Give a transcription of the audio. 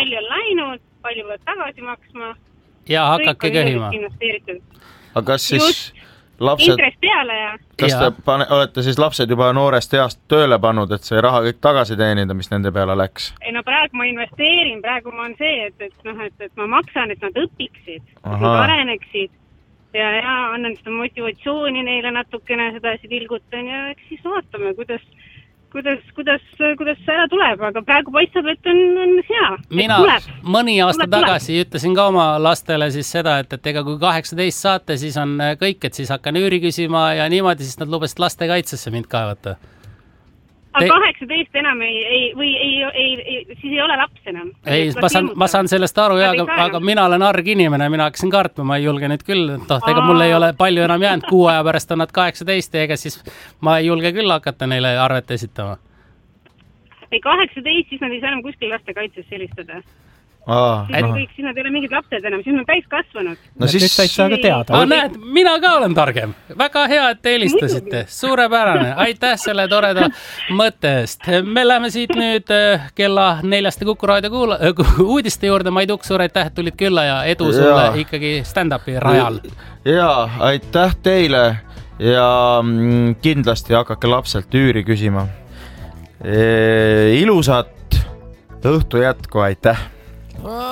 palju on läinud, palju peab tagasi maksma. Ja hakake köhima. Aga kas siis lapsed... Intress peale ja... Kas te olete siis lapsed juba noorest east tööle pannud, et see raha kõik tagasi teenida, mis nende peale läks? Ei, no praegu ma investeerin, praegu ma on see, et ma maksan, et nad õpiksid, et nad areneksid ja annan seda motivatsiooni neile natukene sedasi tilgutan ja eks siis vaatame, kuidas see ära tuleb, aga praegu paistab, et on hea. Mina mõni aasta tagasi ütlesin ka oma lastele siis seda, et ega kui 18 saate, siis on kõik, et siis hakkan üüri küsima ja niimoodi siis nad lubasid lastekaitsesse mind kaevata. Aga 18 enam siis ei ole laps enam. Ei, ma saan sellest aru, aga mina olen arg inimene, mina hakkasin kartma, ma ei julge nüüd küll, ega mul ei ole palju enam jäänud, 6 aja pärast on nad 18 ja ega siis ma ei julge küll hakata neile arvet esitama. Ei, 18, siis nad ei saa enam kuskil lastekaitses helistada. Siis nad ei ole mingid lapsed enam, siis nad on täis kasvanud. No siis said sa ka teada. Näed, mina ka olen targem. Väga hea, et te helistasite. Suurepärane. Aitäh selle toreda mõtte eest. Me läheme siit nüüd kella 4 Kuku raadio uudiste juurde. Maiduks, suur aitäh, tulid külla ja edu sulle ikkagi stand-upi rajal. Ja, aitäh teile ja kindlasti hakake lapselt üüri küsima. Ilusat õhtu jätku, aitäh!